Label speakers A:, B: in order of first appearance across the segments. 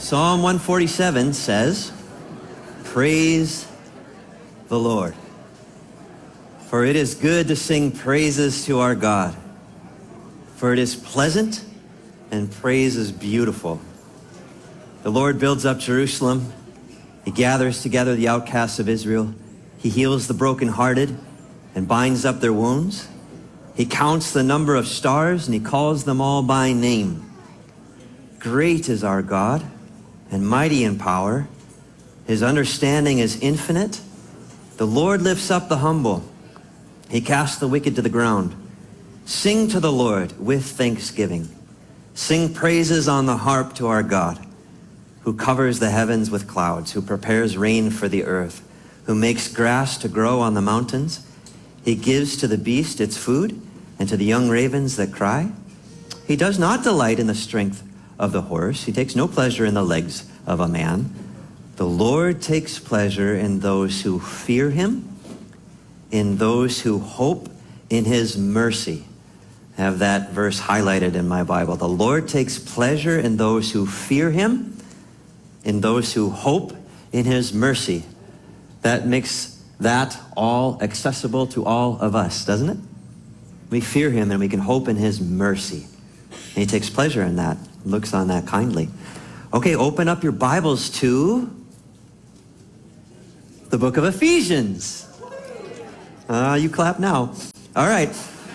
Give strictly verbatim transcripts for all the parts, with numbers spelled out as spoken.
A: Psalm one forty-seven says, praise the Lord. For it is good to sing praises to our God. For it is pleasant and praise is beautiful. The Lord builds up Jerusalem. He gathers together the outcasts of Israel. He heals the brokenhearted and binds up their wounds. He counts the number of stars and he calls them all by name. Great is our God and mighty in power. His understanding is infinite. The Lord lifts up the humble. He casts the wicked to the ground. Sing to the Lord with thanksgiving. Sing praises on the harp to our God, who covers the heavens with clouds, who prepares rain for the earth, who makes grass to grow on the mountains. He gives to the beast its food, and to the young ravens that cry. He does not delight in the strength of the horse. He takes no pleasure in the legs of a man. The Lord takes pleasure in those who fear him, in those who hope in his mercy. I have that verse highlighted in my Bible. The Lord takes pleasure in those who fear him, in those who hope in his mercy. That makes that all accessible to all of us, doesn't it? We fear him and we can hope in his mercy. And he takes pleasure in that, looks on that kindly. Okay, open up your Bibles to the book of Ephesians. Uh, you clap now. All right.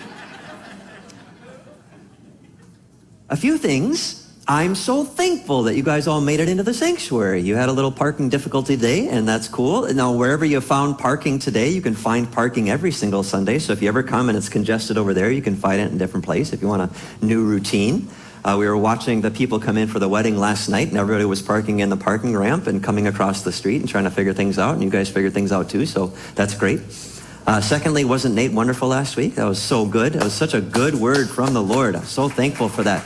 A: A few things. I'm so thankful that you guys all made it into the sanctuary. You had a little parking difficulty today, and that's cool. Now, wherever you found parking today, you can find parking every single Sunday. So if you ever come and it's congested over there, you can find it in a different place if you want a new routine. Uh, we were watching the people come in for the wedding last night, and everybody was parking in the parking ramp and coming across the street and trying to figure things out, and you guys figured things out too, so that's great. Uh, secondly, wasn't Nate wonderful last week? That was so good. It was such a good word from the Lord. I'm so thankful for that.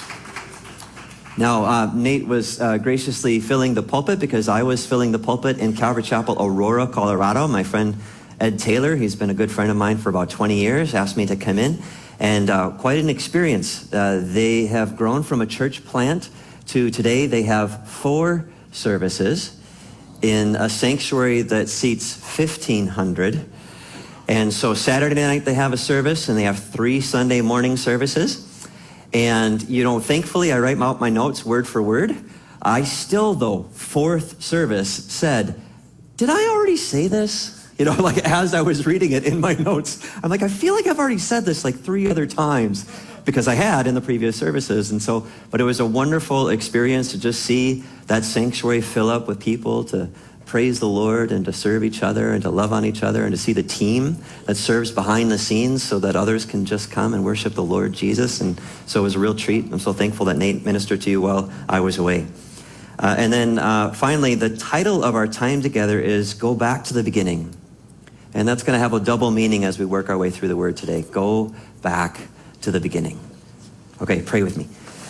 A: Now, uh, Nate was uh, graciously filling the pulpit because I was filling the pulpit in Calvary Chapel, Aurora, Colorado. My friend Ed Taylor, he's been a good friend of mine for about twenty years, asked me to come in. And uh, quite an experience. Uh, they have grown from a church plant to today they have four services in a sanctuary that seats fifteen hundred. And so Saturday night they have a service, and they have three Sunday morning services. And, you know, thankfully I write out my notes word for word. I still, though, fourth service said, did I already say this? You know, like as I was reading it in my notes, I'm like, I feel like I've already said this like three other times because I had in the previous services. And so, but it was a wonderful experience to just see that sanctuary fill up with people to praise the Lord and to serve each other and to love on each other and to see the team that serves behind the scenes so that others can just come and worship the Lord Jesus. And so it was a real treat. I'm so thankful that Nate ministered to you while I was away. Uh, and then uh, finally, the title of our time together is Go Back to the Beginning. And that's going to have a double meaning as we work our way through the word today. Go back to the beginning. Okay, pray with me.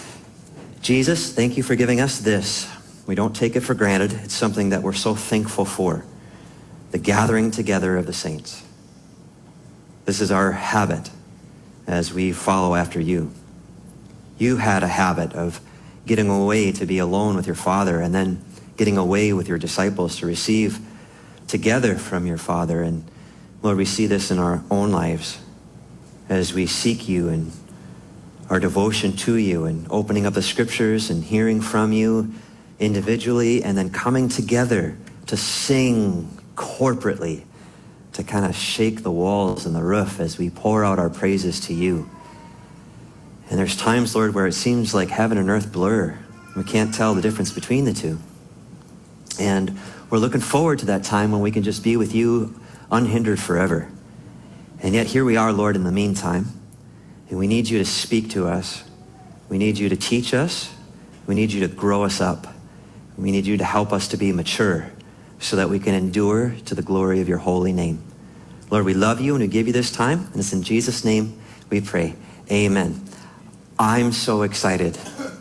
A: Jesus, thank you for giving us this. We don't take it for granted. It's something that we're so thankful for. The gathering together of the saints. This is our habit as we follow after you. You had a habit of getting away to be alone with your Father and then getting away with your disciples to receive together from your Father. And Lord, we see this in our own lives as we seek you and our devotion to you and opening up the scriptures and hearing from you individually and then coming together to sing corporately, to kind of shake the walls and the roof as we pour out our praises to you. And there's times, Lord, where it seems like heaven and earth blur. We can't tell the difference between the two. And we're looking forward to that time when we can just be with you unhindered forever. And yet here we are, Lord, in the meantime. And we need you to speak to us. We need you to teach us. We need you to grow us up. We need you to help us to be mature so that we can endure to the glory of your holy name. Lord, we love you and we give you this time. And it's in Jesus' name we pray. Amen. I'm so excited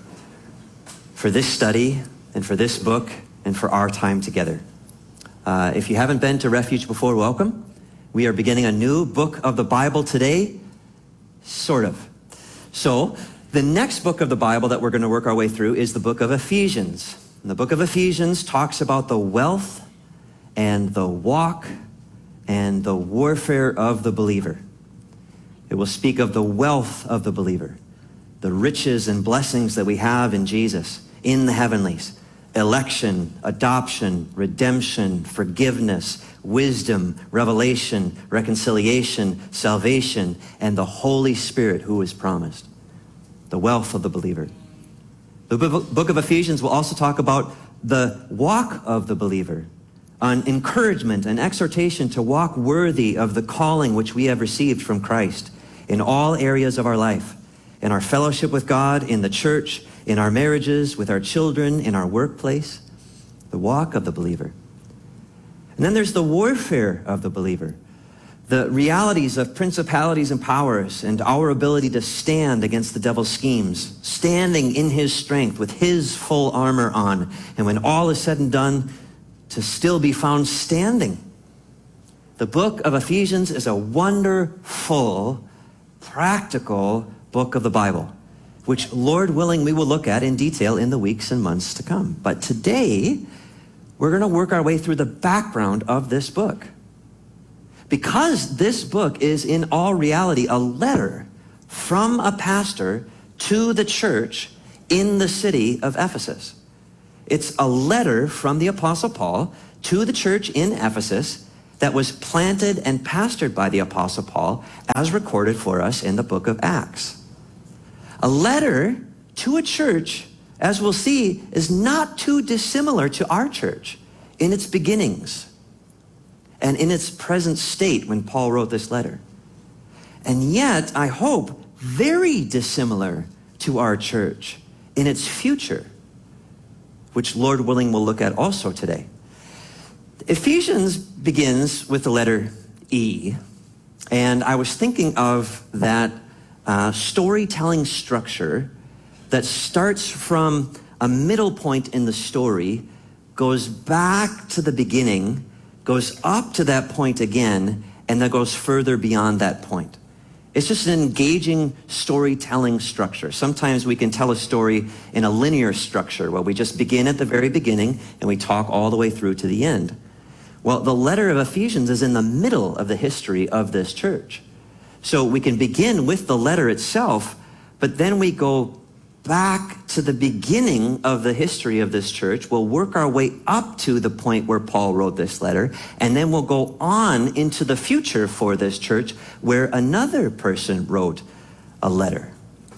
A: for this study and for this book and for our time together. Uh, if you haven't been to Refuge before, welcome. We are beginning a new book of the Bible today, sort of. So the next book of the Bible that we're going to work our way through is the book of Ephesians. And the book of Ephesians talks about the wealth and the walk and the warfare of the believer. It will speak of the wealth of the believer, the riches and blessings that we have in Jesus, in the heavenlies, election, adoption, redemption, forgiveness, wisdom, revelation, reconciliation, salvation, and the Holy Spirit who is promised, the wealth of the believer. The book of Ephesians will also talk about the walk of the believer, on encouragement and exhortation to walk worthy of the calling which we have received from Christ in all areas of our life, in our fellowship with God, in the church, in our marriages, with our children, in our workplace, the walk of the believer. And then there's the warfare of the believer, the realities of principalities and powers and our ability to stand against the devil's schemes, standing in his strength with his full armor on, and when all is said and done, to still be found standing. The book of Ephesians is a wonderful, practical book of the Bible, which, Lord willing, we will look at in detail in the weeks and months to come. But today, we're going to work our way through the background of this book. Because this book is in all reality a letter from a pastor to the church in the city of Ephesus. It's a letter from the Apostle Paul to the church in Ephesus that was planted and pastored by the Apostle Paul as recorded for us in the book of Acts. A letter to a church, as we'll see, is not too dissimilar to our church in its beginnings and in its present state when Paul wrote this letter. And yet, I hope, very dissimilar to our church in its future, which, Lord willing, we'll look at also today. Ephesians begins with the letter E, and I was thinking of that uh, storytelling structure that starts from a middle point in the story, goes back to the beginning, goes up to that point again, and then goes further beyond that point. It's just an engaging storytelling structure. Sometimes we can tell a story in a linear structure where we just begin at the very beginning and we talk all the way through to the end. Well, the letter of Ephesians is in the middle of the history of this church. So we can begin with the letter itself, but then we go back to the beginning of the history of this church. We'll work our way up to the point where Paul wrote this letter, and then we'll go on into the future for this church where another person wrote a letter.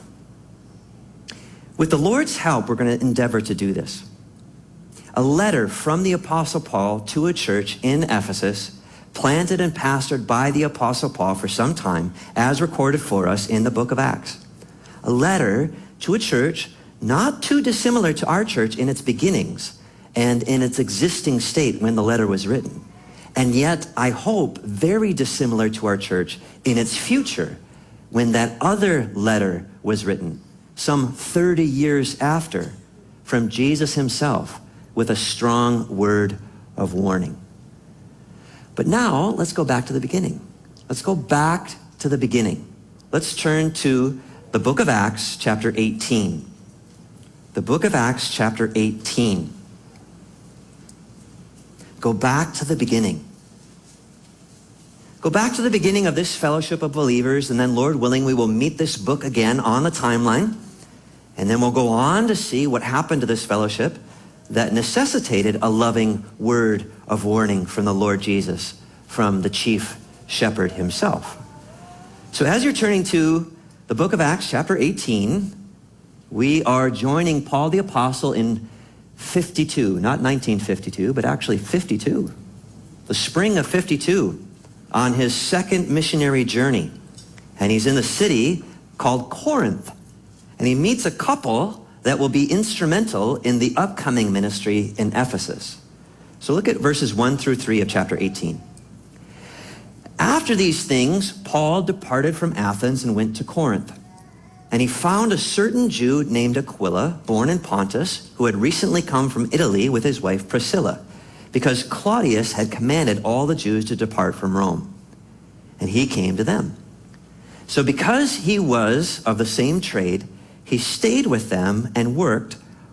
A: With the Lord's help, we're going to endeavor to do this. A letter from the Apostle Paul to a church in Ephesus, planted and pastored by the Apostle Paul for some time, as recorded for us in the book of Acts. A letter to a church not too dissimilar to our church in its beginnings and in its existing state when the letter was written. And yet, I hope, very dissimilar to our church in its future when that other letter was written, some thirty years after, from Jesus himself, with a strong word of warning. But now, let's go back to the beginning. Let's go back to the beginning. Let's turn to the book of Acts, chapter eighteen. The book of Acts, chapter eighteen. Go back to the beginning. Go back to the beginning of this fellowship of believers, and then, Lord willing, we will meet this book again on the timeline, and then we'll go on to see what happened to this fellowship that necessitated a loving word of warning from the Lord Jesus, from the chief shepherd himself. So as you're turning to the book of Acts, chapter eighteen, we are joining Paul the Apostle in fifty-two, not nineteen fifty-two, but actually fifty-two, the spring of fifty-two, on his second missionary journey. And he's in the city called Corinth. And he meets a couple that will be instrumental in the upcoming ministry in Ephesus. So look at verses one through three of chapter eighteen. After these things, Paul departed from Athens and went to Corinth. And he found a certain Jew named Aquila, born in Pontus, who had recently come from Italy with his wife Priscilla, because Claudius had commanded all the Jews to depart from Rome. And he came to them. So because he was of the same trade, he stayed with them and worked,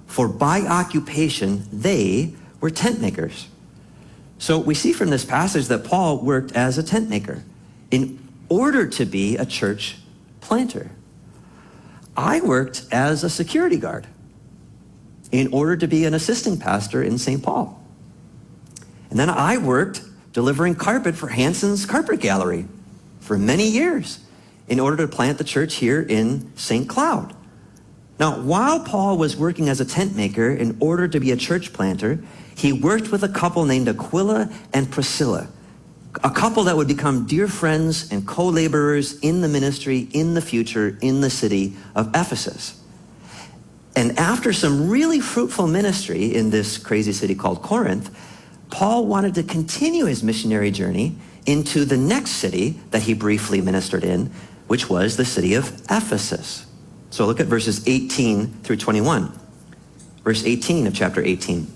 A: for by occupation they were tent makers. So we see from this passage that Paul worked as a tent maker in order to be a church planter. I worked as a security guard in order to be an assistant pastor in Saint Paul. And then I worked delivering carpet for Hanson's Carpet Gallery for many years in order to plant the church here in Saint Cloud. Now, while Paul was working as a tent maker in order to be a church planter, he worked with a couple named Aquila and Priscilla, a couple that would become dear friends and co-laborers in the ministry in the future in the city of Ephesus. And after some really fruitful ministry in this crazy city called Corinth, Paul wanted to continue his missionary journey into the next city that he briefly ministered in, which was the city of Ephesus. So look at verses eighteen through twenty-one. Verse eighteen of chapter eighteen.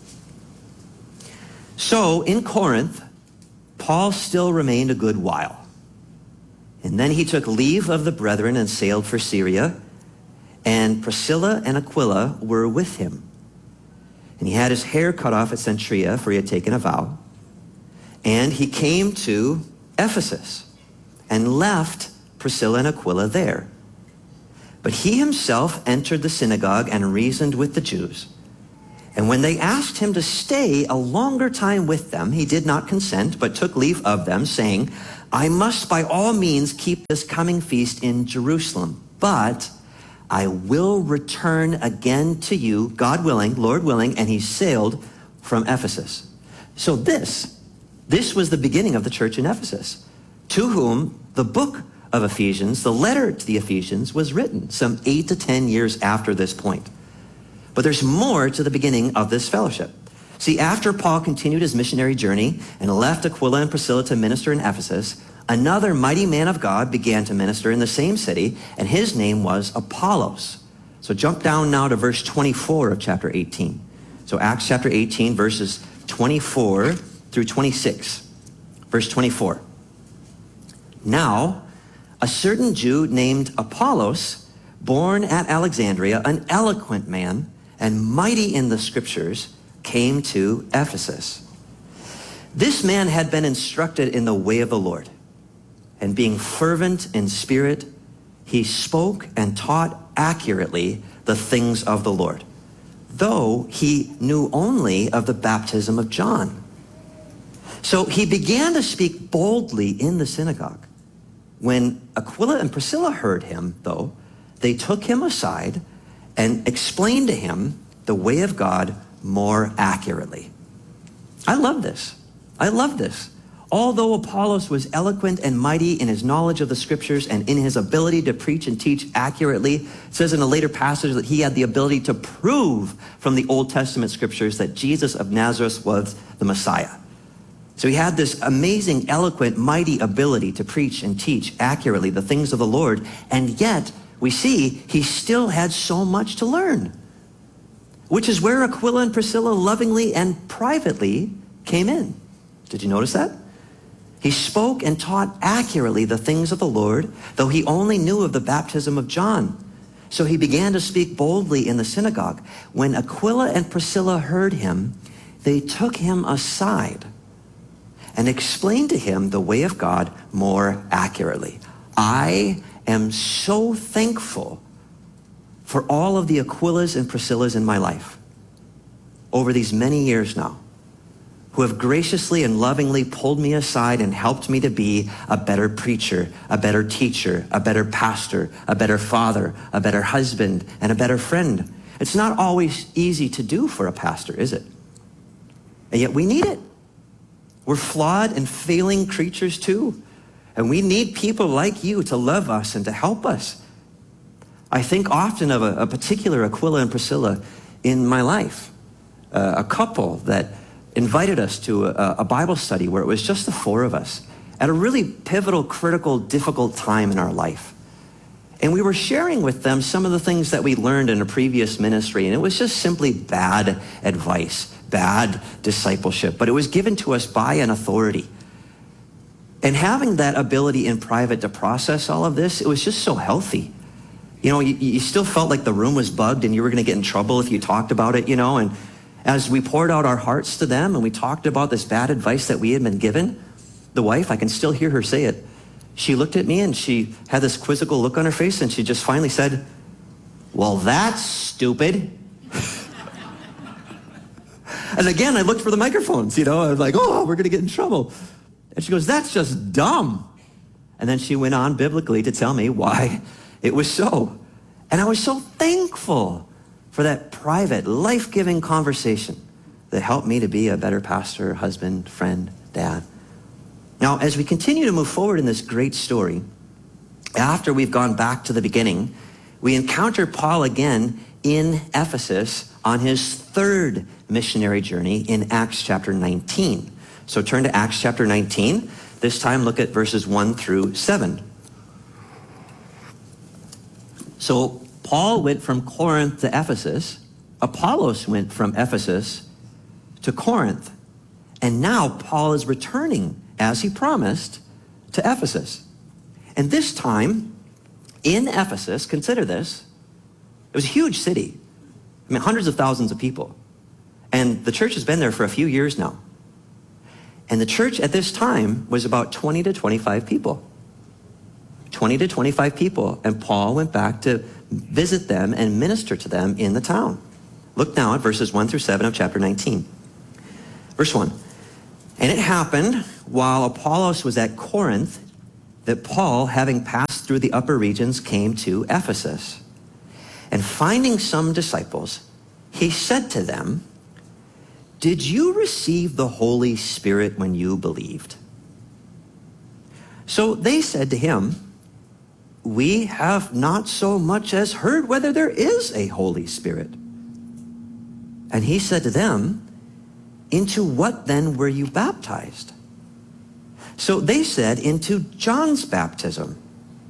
A: So in Corinth, Paul still remained a good while. And then he took leave of the brethren and sailed for Syria. And Priscilla and Aquila were with him. And he had his hair cut off at Cenchrea, for he had taken a vow. And he came to Ephesus and left Priscilla and Aquila there. But he himself entered the synagogue and reasoned with the Jews. And when they asked him to stay a longer time with them, he did not consent, but took leave of them, saying, I must by all means keep this coming feast in Jerusalem, but I will return again to you, God willing, Lord willing, and he sailed from Ephesus. So this, this was the beginning of the church in Ephesus, to whom the book of Ephesians, the letter to the Ephesians, was written some eight to ten years after this point. But there's more to the beginning of this fellowship. See, after Paul continued his missionary journey and left Aquila and Priscilla to minister in Ephesus, another mighty man of God began to minister in the same city, and his name was Apollos. So jump down now to verse twenty-four of chapter eighteen. So Acts chapter eighteen, verses twenty-four through twenty-six. Verse twenty-four. Now, a certain Jew named Apollos, born at Alexandria, an eloquent man and mighty in the scriptures, came to Ephesus. This man had been instructed in the way of the Lord, and being fervent in spirit, he spoke and taught accurately the things of the Lord, though he knew only of the baptism of John. So he began to speak boldly in the synagogue. When Aquila and Priscilla heard him, though, they took him aside and explained to him the way of God more accurately. I love this. I love this. Although Apollos was eloquent and mighty in his knowledge of the scriptures and in his ability to preach and teach accurately, it says in a later passage that he had the ability to prove from the Old Testament scriptures that Jesus of Nazareth was the Messiah. So he had this amazing, eloquent, mighty ability to preach and teach accurately the things of the Lord, and yet we see he still had so much to learn, which is where Aquila and Priscilla lovingly and privately came in. Did you notice that? He spoke and taught accurately the things of the Lord, though he only knew of the baptism of John. So he began to speak boldly in the synagogue. When Aquila and Priscilla heard him, they took him aside and explained to him the way of God more accurately. I am so thankful for all of the Aquilas and Priscillas in my life over these many years now, who have graciously and lovingly pulled me aside and helped me to be a better preacher, a better teacher, a better pastor, a better father, a better husband, and a better friend. It's not always easy to do for a pastor, is it? And yet we need it. We're flawed and failing creatures too. And we need people like you to love us and to help us. I think often of a, a particular Aquila and Priscilla in my life, uh, a couple that invited us to a, a Bible study where it was just the four of us at a really pivotal, critical, difficult time in our life. And we were sharing with them some of the things that we learned in a previous ministry, and it was just simply bad advice, bad discipleship, but it was given to us by an authority. And having that ability in private to process all of this, it was just so healthy. You know, you, you still felt like the room was bugged and you were going to get in trouble if you talked about it, you know. And as we poured out our hearts to them and we talked about this bad advice that we had been given, the wife, I can still hear her say it. She looked at me and she had this quizzical look on her face and she just finally said, well, that's stupid. And again, I looked for the microphones, you know. I was like, oh, we're going to get in trouble. And she goes, that's just dumb. And then she went on biblically to tell me why it was so. And I was so thankful for that private, life-giving conversation that helped me to be a better pastor, husband, friend, dad. Now, as we continue to move forward in this great story, after we've gone back to the beginning, we encounter Paul again in Ephesus on his third missionary journey in Acts chapter nineteen. So turn to Acts chapter nineteen. This time look at verses one through seven. So Paul went from Corinth to Ephesus. Apollos went from Ephesus to Corinth. And now Paul is returning, as he promised, to Ephesus. And this time, in Ephesus, consider this, it was a huge city. I mean, hundreds of thousands of people. And the church has been there for a few years now. And the church at this time was about twenty to twenty-five people. twenty to twenty-five people. And Paul went back to visit them and minister to them in the town. Look now at verses one through seven of chapter nineteen. Verse one. And it happened while Apollos was at Corinth that Paul, having passed through the upper regions, came to Ephesus. And finding some disciples, he said to them, did you receive the Holy Spirit when you believed? So they said to him, we have not so much as heard whether there is a Holy Spirit. And he said to them, into what then were you baptized? So they said, into John's baptism.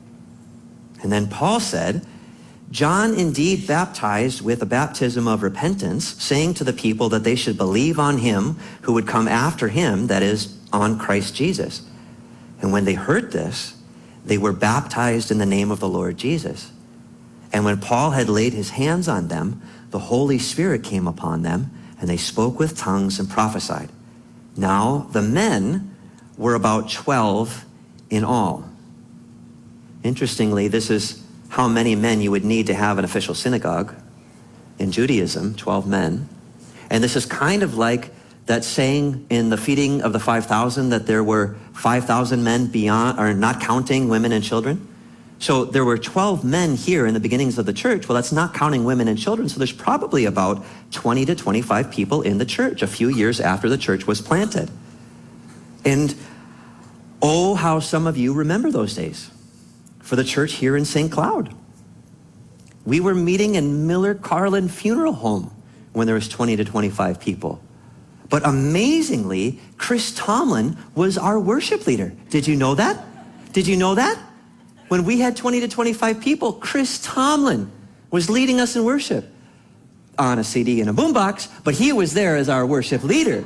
A: And then Paul said, John indeed baptized with a baptism of repentance, saying to the people that they should believe on him who would come after him, that is, on Christ Jesus. And when they heard this, they were baptized in the name of the Lord Jesus. And when Paul had laid his hands on them, the Holy Spirit came upon them, and they spoke with tongues and prophesied. Now the men were about twelve in all. Interestingly, this is how many men you would need to have an official synagogue in Judaism, twelve men. And this is kind of like that saying in the feeding of the five thousand that there were five thousand men beyond, or not counting women and children. So there were twelve men here in the beginnings of the church. Well, that's not counting women and children. So there's probably about twenty to twenty-five people in the church a few years after the church was planted. And oh, how some of you remember those days. For the church here in Saint Cloud. We were meeting in Miller Carlin Funeral Home when there was twenty to twenty-five people. But amazingly, Chris Tomlin was our worship leader. Did you know that? Did you know that? When we had twenty to twenty-five people, Chris Tomlin was leading us in worship on a C D and a boombox, but he was there as our worship leader.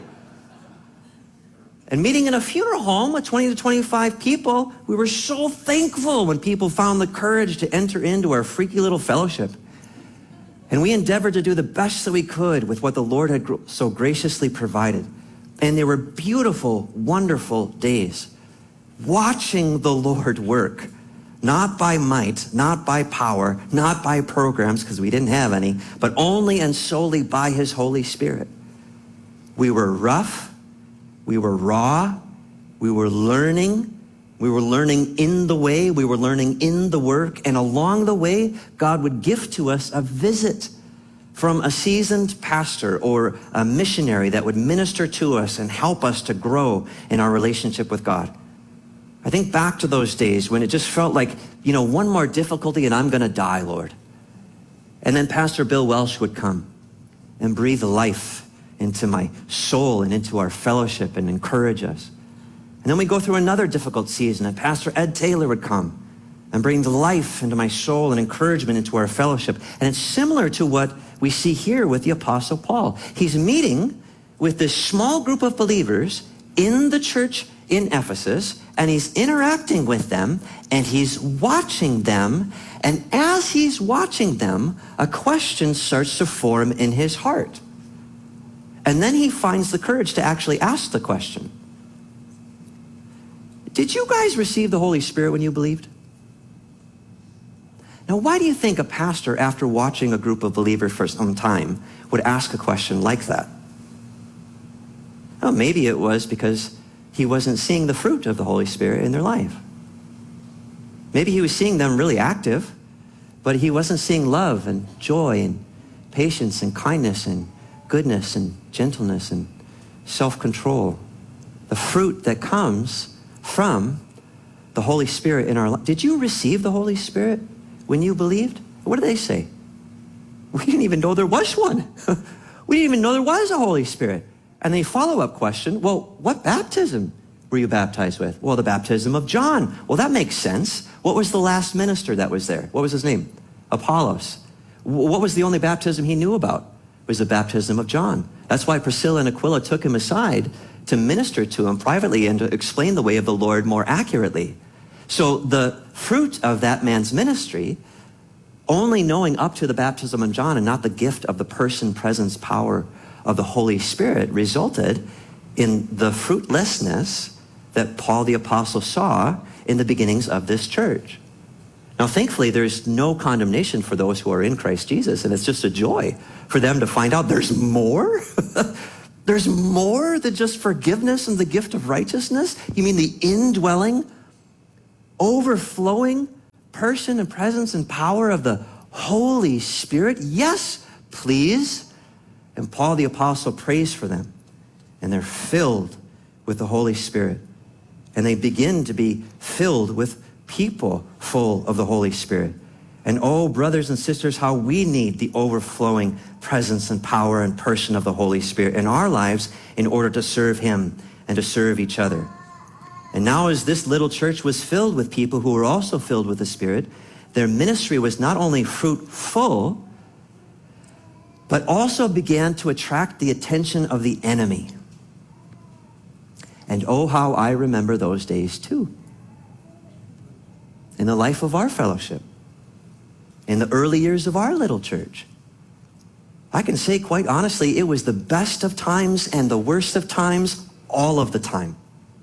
A: And meeting in a funeral home with twenty to twenty-five people, we were so thankful when people found the courage to enter into our freaky little fellowship. And we endeavored to do the best that we could with what the Lord had gr- so graciously provided. And they were beautiful, wonderful days, watching the Lord work, not by might, not by power, not by programs, because we didn't have any, but only and solely by his Holy Spirit. We were rough. We were raw, we were learning, we were learning in the way, we were learning in the work, and along the way, God would gift to us a visit from a seasoned pastor or a missionary that would minister to us and help us to grow in our relationship with God. I think back to those days when it just felt like, you know, one more difficulty and I'm gonna die, Lord. And then Pastor Bill Welsh would come and breathe life into my soul and into our fellowship and encourage us. And then we go through another difficult season and Pastor Ed Taylor would come and bring the life into my soul and encouragement into our fellowship. And it's similar to what we see here with the Apostle Paul. He's meeting with this small group of believers in the church in Ephesus, and he's interacting with them, and he's watching them, and as he's watching them, a question starts to form in his heart. And then he finds the courage to actually ask the question. Did you guys receive the Holy Spirit when you believed? Now, why do you think a pastor, after watching a group of believers for some time, would ask a question like that? Well, maybe it was because he wasn't seeing the fruit of the Holy Spirit in their life. Maybe he was seeing them really active, but he wasn't seeing love and joy and patience and kindness and goodness and gentleness and self-control. The fruit that comes from the Holy Spirit in our life. Did you receive the Holy Spirit when you believed? What did they say? We didn't even know there was one. We didn't even know there was a Holy Spirit. And the follow-up question, well, what baptism were you baptized with? Well, the baptism of John. Well, that makes sense. What was the last minister that was there? What was his name? Apollos. What was the only baptism he knew about? It was the baptism of John. That's why Priscilla and Aquila took him aside to minister to him privately and to explain the way of the Lord more accurately. So the fruit of that man's ministry, only knowing up to the baptism of John and not the gift of the person, presence, power of the Holy Spirit, resulted in the fruitlessness that Paul the Apostle saw in the beginnings of this church. Now, thankfully, there's no condemnation for those who are in Christ Jesus, and it's just a joy for them to find out there's more. There's more than just forgiveness and the gift of righteousness. You mean the indwelling, overflowing person and presence and power of the Holy Spirit? Yes, please. And Paul the Apostle prays for them, and they're filled with the Holy Spirit. And they begin to be filled with people full of the Holy Spirit. And oh, brothers and sisters, how we need the overflowing presence and power and person of the Holy Spirit in our lives in order to serve him and to serve each other. And now as this little church was filled with people who were also filled with the Spirit, their ministry was not only fruitful, but also began to attract the attention of the enemy. And oh, how I remember those days too. In the life of our fellowship, in the early years of our little church, I can say quite honestly, it was the best of times and the worst of times all of the time.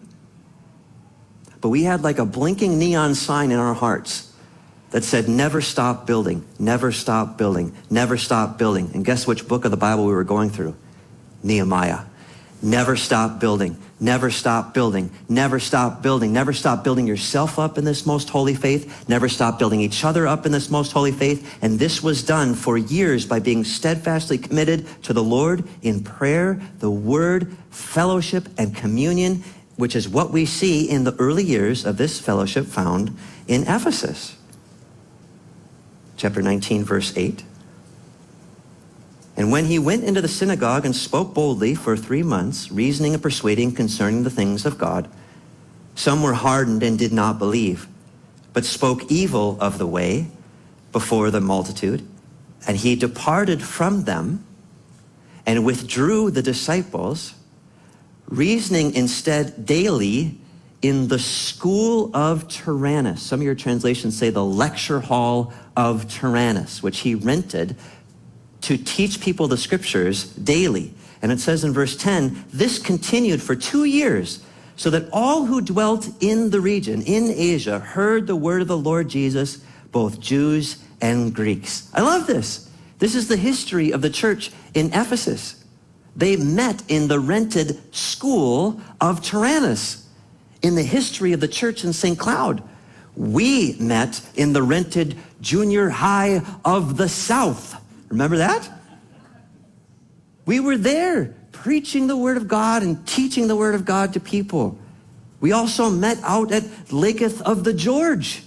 A: But we had like a blinking neon sign in our hearts that said, never stop building, never stop building, never stop building. And guess which book of the Bible we were going through? Nehemiah. Never stop building, never stop building, never stop building, never stop building yourself up in this most holy faith, never stop building each other up in this most holy faith. And this was done for years by being steadfastly committed to the Lord in prayer, the word, fellowship, and communion, which is what we see in the early years of this fellowship found in Ephesus. Chapter nineteen, verse eight. And when he went into the synagogue and spoke boldly for three months, reasoning and persuading concerning the things of God, some were hardened and did not believe, but spoke evil of the way before the multitude. And he departed from them and withdrew the disciples, reasoning instead daily in the school of Tyrannus. Some of your translations say the lecture hall of Tyrannus, which he rented to teach people the scriptures daily. And it says in verse ten, this continued for two years, so that all who dwelt in the region, in Asia, heard the word of the Lord Jesus, both Jews and Greeks. I love this. This is the history of the church in Ephesus. They met in the rented school of Tyrannus. In the history of the church in Saint Cloud, we met in the rented junior high of the South. Remember that? We were there preaching the word of God and teaching the word of God to people. We also met out at Laketh of the George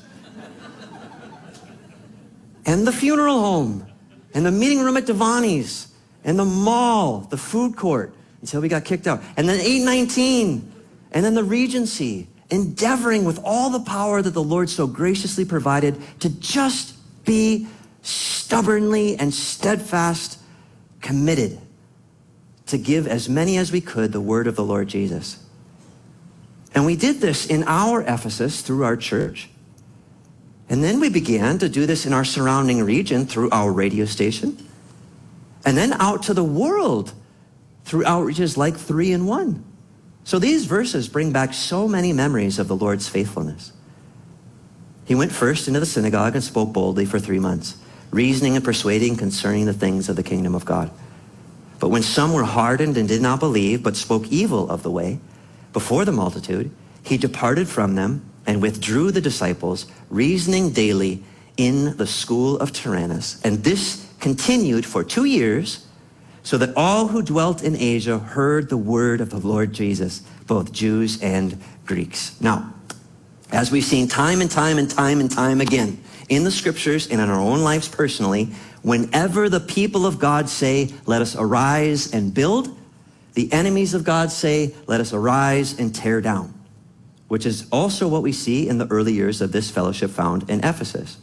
A: and the funeral home and the meeting room at Devani's and the mall, the food court, until we got kicked out. And then eight nineteen, and then the Regency, endeavoring with all the power that the Lord so graciously provided to just be stubbornly and steadfast committed to give as many as we could the word of the Lord Jesus. And we did this in our Ephesus through our church. And then we began to do this in our surrounding region through our radio station. And then out to the world through outreaches like Three in One. So these verses bring back so many memories of the Lord's faithfulness. He went first into the synagogue and spoke boldly for three months, reasoning and persuading concerning the things of the kingdom of God. But when some were hardened and did not believe, but spoke evil of the way, before the multitude, he departed from them and withdrew the disciples, reasoning daily in the school of Tyrannus. And this continued for two years, so that all who dwelt in Asia heard the word of the Lord Jesus, both Jews and Greeks. Now, as we've seen time and time and time and time again in the scriptures and in our own lives personally, whenever the people of God say, let us arise and build, the enemies of God say, let us arise and tear down, which is also what we see in the early years of this fellowship found in Ephesus.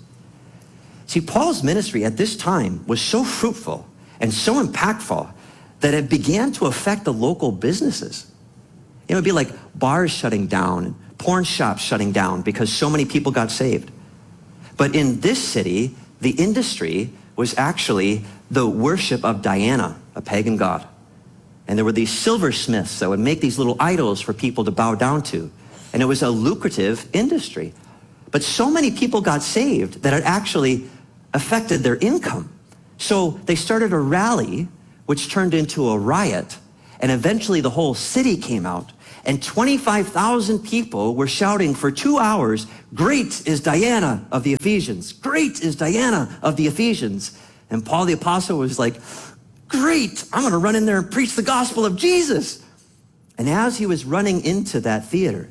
A: See, Paul's ministry at this time was so fruitful and so impactful that it began to affect the local businesses. It would be like bars shutting down, and porn shops shutting down because so many people got saved. But in this city, the industry was actually the worship of Diana, a pagan god. And there were these silversmiths that would make these little idols for people to bow down to. And it was a lucrative industry. But so many people got saved that it actually affected their income. So they started a rally, which turned into a riot. And eventually the whole city came out. And twenty-five thousand people were shouting for two hours, great is Diana of the Ephesians. Great is Diana of the Ephesians. And Paul the Apostle was like, great, I'm going to run in there and preach the gospel of Jesus. And as he was running into that theater,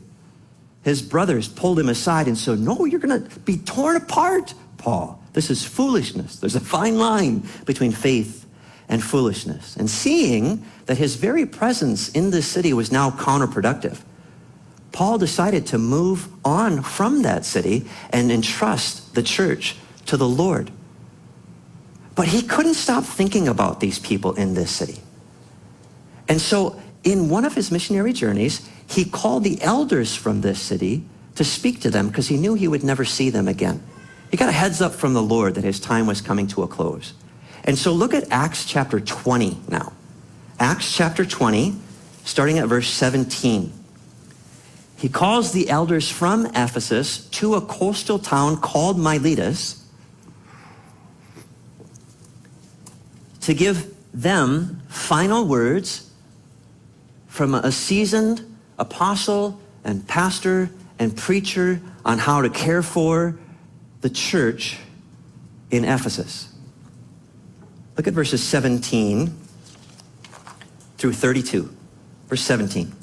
A: his brothers pulled him aside and said, no, you're going to be torn apart, Paul. This is foolishness. There's a fine line between faith and foolishness. And seeing that his very presence in this city was now counterproductive, Paul decided to move on from that city and entrust the church to the Lord. But he couldn't stop thinking about these people in this city. And so in one of his missionary journeys, he called the elders from this city to speak to them because he knew he would never see them again. He got a heads up from the Lord that his time was coming to a close. And so look at Acts chapter twenty now. Acts chapter twenty, starting at verse seventeen. He calls the elders from Ephesus to a coastal town called Miletus to give them final words from a seasoned apostle and pastor and preacher on how to care for the church in Ephesus. Look at verses seventeen through thirty-two. Verse seventeen.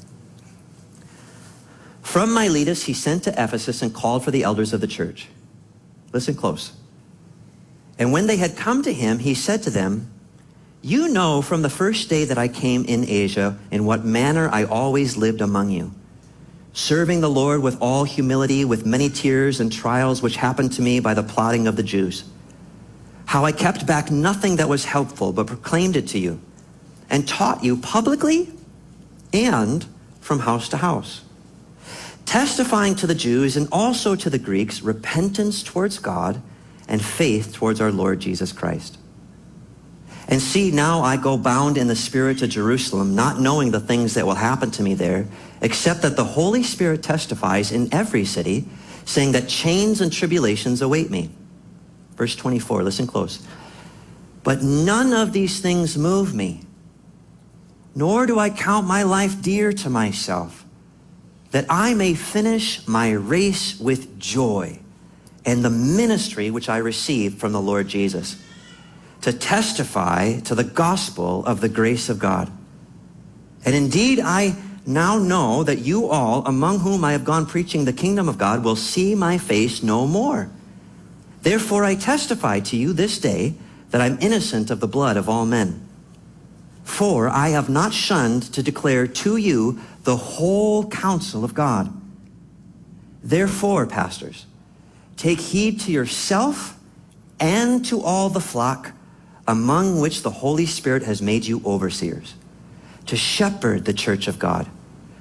A: From Miletus he sent to Ephesus and called for the elders of the church. Listen close. And when they had come to him, he said to them, you know from the first day that I came in Asia in what manner I always lived among you, serving the Lord with all humility, with many tears and trials which happened to me by the plotting of the Jews. How I kept back nothing that was helpful, but proclaimed it to you, and taught you publicly and from house to house, testifying to the Jews and also to the Greeks repentance towards God and faith towards our Lord Jesus Christ. And see, now I go bound in the Spirit to Jerusalem, not knowing the things that will happen to me there, except that the Holy Spirit testifies in every city, saying that chains and tribulations await me. Verse twenty-four, listen close. But none of these things move me, nor do I count my life dear to myself, that I may finish my race with joy and the ministry which I received from the Lord Jesus, to testify to the gospel of the grace of God. And indeed, I now know that you all, among whom I have gone preaching the kingdom of God, will see my face no more. Therefore, I testify to you this day that I'm innocent of the blood of all men. For I have not shunned to declare to you the whole counsel of God. Therefore, pastors, take heed to yourself and to all the flock among which the Holy Spirit has made you overseers, to shepherd the church of God,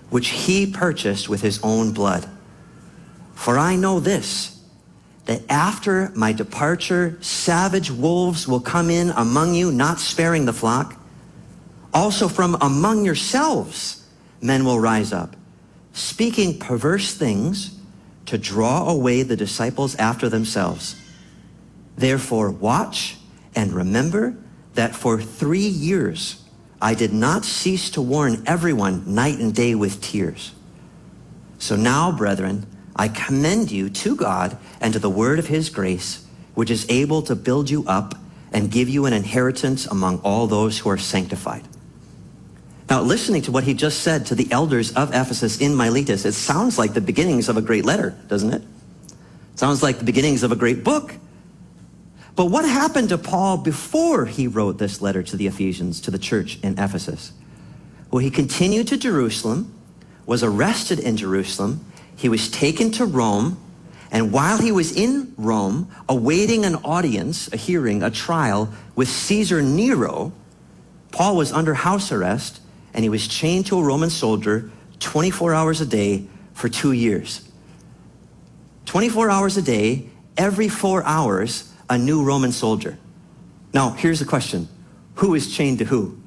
A: which he purchased with his own blood. For I know this, that after my departure, savage wolves will come in among you, not sparing the flock. Also from among yourselves, men will rise up, speaking perverse things to draw away the disciples after themselves. Therefore, watch and remember that for three years I did not cease to warn everyone night and day with tears. So now, brethren, I commend you to God and to the word of his grace, which is able to build you up and give you an inheritance among all those who are sanctified. Now, listening to what he just said to the elders of Ephesus in Miletus, it sounds like the beginnings of a great letter, doesn't it? It sounds like the beginnings of a great book. But what happened to Paul before he wrote this letter to the Ephesians, to the church in Ephesus? Well, he continued to Jerusalem, was arrested in Jerusalem, he was taken to Rome, and while he was in Rome, awaiting an audience, a hearing, a trial with Caesar Nero, Paul was under house arrest, and he was chained to a Roman soldier twenty-four hours a day for two years. twenty-four hours a day, every four hours, a new Roman soldier. Now, here's the question. Who is chained to who?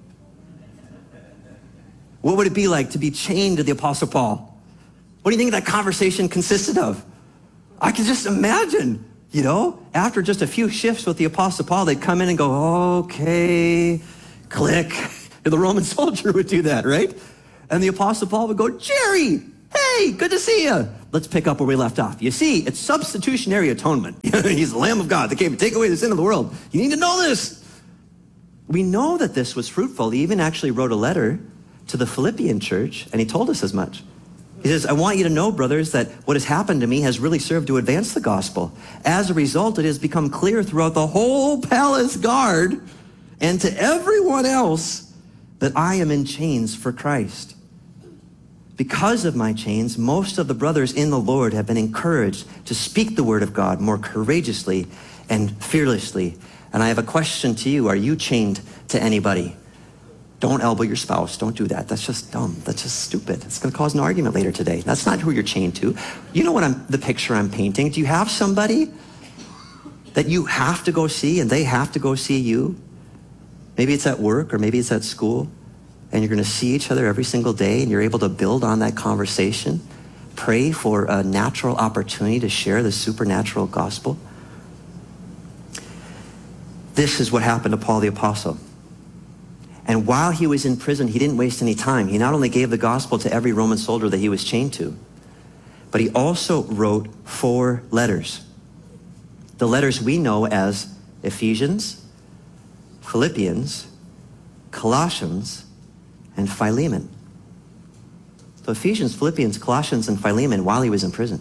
A: What would it be like to be chained to the Apostle Paul? What do you think that conversation consisted of? I can just imagine, you know, after just a few shifts with the Apostle Paul, they'd come in and go, okay, click. The Roman soldier would do that, right? And the Apostle Paul would go, Jerry, hey, good to see you. Let's pick up where we left off. You see, it's substitutionary atonement. He's the Lamb of God that came to take away the sin of the world. You need to know this. We know that this was fruitful. He even actually wrote a letter to the Philippian church, and he told us as much. He says, I want you to know, brothers, that what has happened to me has really served to advance the gospel. As a result, it has become clear throughout the whole palace guard and to everyone else that I am in chains for Christ. Because of my chains, most of the brothers in the Lord have been encouraged to speak the word of God more courageously and fearlessly. And I have a question to you. Are you chained to anybody? Don't elbow your spouse. Don't do that. That's just dumb. That's just stupid. It's going to cause an argument later today. That's not who you're chained to. You know what I'm, the picture I'm painting? Do you have somebody that you have to go see and they have to go see you? Maybe it's at work or maybe it's at school, and you're going to see each other every single day and you're able to build on that conversation, pray for a natural opportunity to share the supernatural gospel. This is what happened to Paul the Apostle. And while he was in prison, he didn't waste any time. He not only gave the gospel to every Roman soldier that he was chained to, but he also wrote four letters. The letters we know as Ephesians, Philippians, Colossians, and Philemon. So Ephesians, Philippians, Colossians, and Philemon while he was in prison.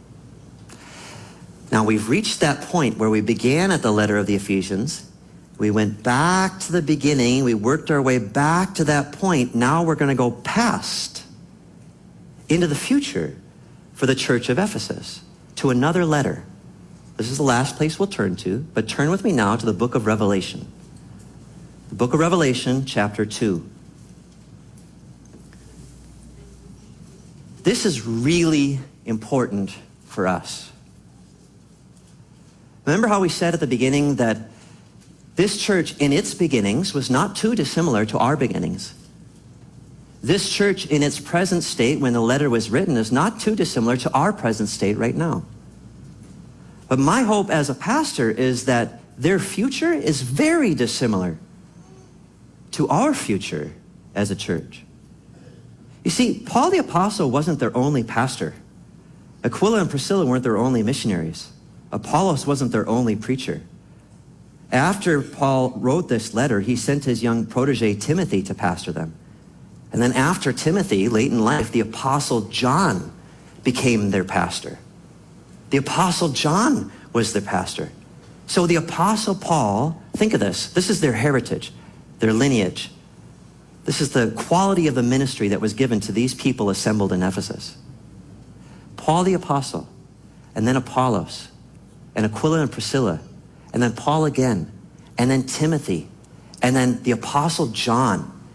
A: Now we've reached that point where we began at the letter of the Ephesians. We went back to the beginning. We worked our way back to that point. Now we're going to go past into the future for the church of Ephesus to another letter. This is the last place we'll turn to, but turn with me now to the book of Revelation. The book of Revelation, chapter two. This is really important for us. Remember how we said at the beginning that this church in its beginnings was not too dissimilar to our beginnings. This church in its present state when the letter was written is not too dissimilar to our present state right now. But my hope as a pastor is that their future is very dissimilar to our future as a church. You see, Paul the Apostle wasn't their only pastor. Aquila and Priscilla weren't their only missionaries. Apollos wasn't their only preacher. After Paul wrote this letter, he sent his young protege Timothy to pastor them. And then after Timothy, late in life, the Apostle John became their pastor. The Apostle John was their pastor. So the Apostle Paul, think of this, this is their heritage, their lineage. This is the quality of the ministry that was given to these people assembled in Ephesus. Paul the Apostle, and then Apollos, and Aquila and Priscilla, and then Paul again, and then Timothy, and then the Apostle John.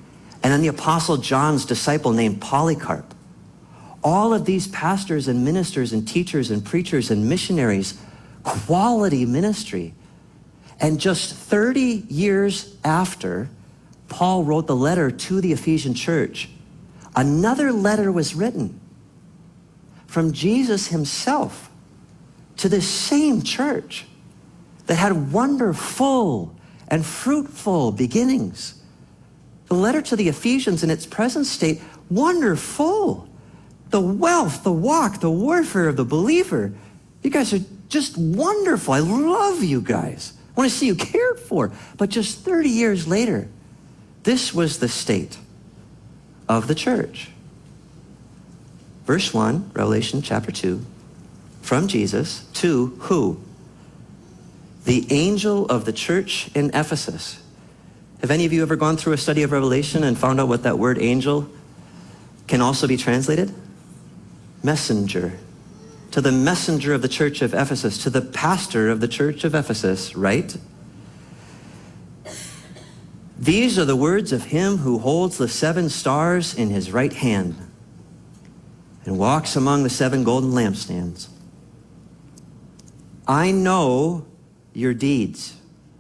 A: And then the Apostle John's disciple named Polycarp. All of these pastors and ministers and teachers and preachers and missionaries, quality ministry. And just thirty years after Paul wrote the letter to the Ephesian church, another letter was written from Jesus himself to this same church that had wonderful and fruitful beginnings. The letter to the Ephesians in its present state, wonderful. The wealth, the walk, the warfare of the believer. You guys are just wonderful. I love you guys. I want to see you cared for. But just thirty years later, this was the state of the church. Verse one, Revelation chapter two, from Jesus to who? The angel of the church in Ephesus. Have any of you ever gone through a study of Revelation and found out what that word angel can also be translated? Messenger. To the messenger of the church of Ephesus, to the pastor of the church of Ephesus, right? These are the words of him who holds the seven stars in his right hand and walks among the seven golden lampstands. I know your deeds.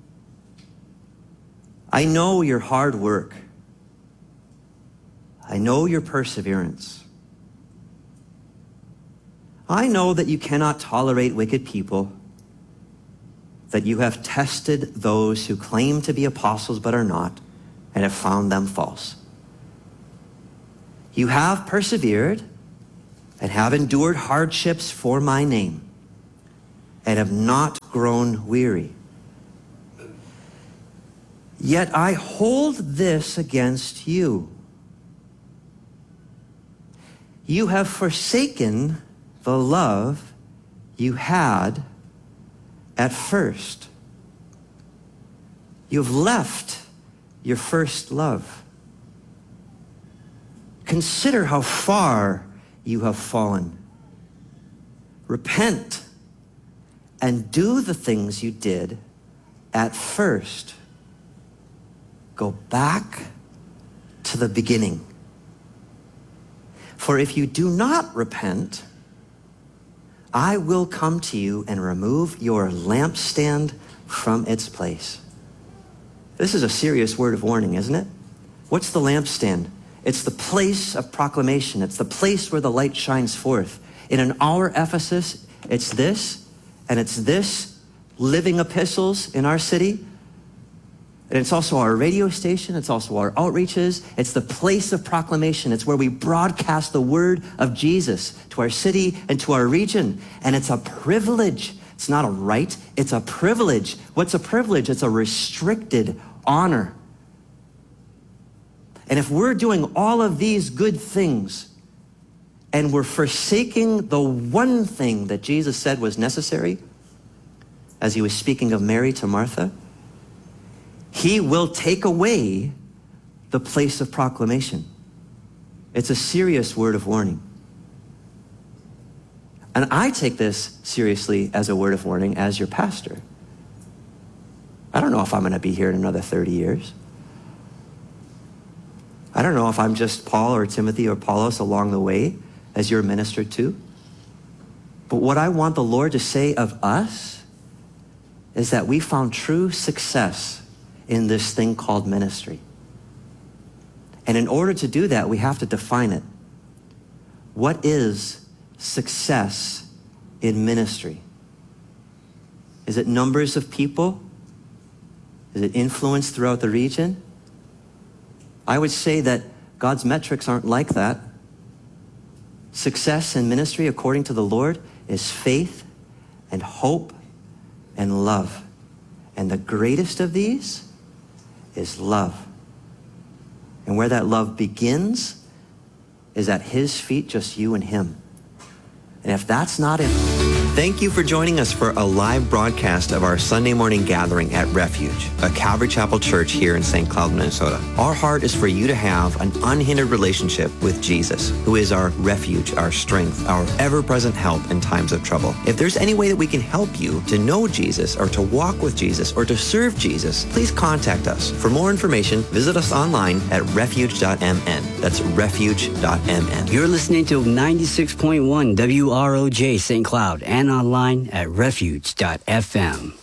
A: I know your hard work. I know your perseverance. I know that you cannot tolerate wicked people, that you have tested those who claim to be apostles but are not, and have found them false. You have persevered and have endured hardships for my name, and have not grown weary. Yet I hold this against you. You have forsaken the love you had at first. You've left your first love. Consider how far you have fallen. Repent and do the things you did at first. Go back to the beginning. For if you do not repent, I will come to you and remove your lampstand from its place. This is a serious word of warning, isn't it? What's the lampstand? It's the place of proclamation. It's the place where the light shines forth. In an hour Ephesus, it's this, and it's this, living epistles in our city. And it's also our radio station. It's also our outreaches. It's the place of proclamation. It's where we broadcast the word of Jesus to our city and to our region. And it's a privilege. It's not a right. It's a privilege. What's a privilege? It's a restricted honor. And if we're doing all of these good things and we're forsaking the one thing that Jesus said was necessary, as he was speaking of Mary to Martha, he will take away the place of proclamation. It's a serious word of warning. And I take this seriously as a word of warning as your pastor. I don't know if I'm going to be here in another thirty years. I don't know if I'm just Paul or Timothy or Apollos along the way as you're ministered to. But what I want the Lord to say of us is that we found true success in this thing called ministry. And in order to do that, we have to define it. What is success in ministry? Is it numbers of people? Is it influence throughout the region? I would say that God's metrics aren't like that. Success in ministry, according to the Lord, is faith and hope and love. And the greatest of these is love. And where that love begins is at his feet, just you and him. And if that's not it, Thank you for joining us for a live broadcast of our Sunday morning gathering at Refuge, a Calvary Chapel church here in Saint Cloud, Minnesota. Our heart is for you to have an unhindered relationship with Jesus, who is our refuge, our strength, our ever-present help in times of trouble. If there's any way that we can help you to know Jesus or to walk with Jesus or to serve Jesus, please contact us. For more information, visit us online at refuge dot m n. That's refuge dot m n.
B: You're listening to ninety-six point one W R O J Saint Cloud and online at refuge dot f m.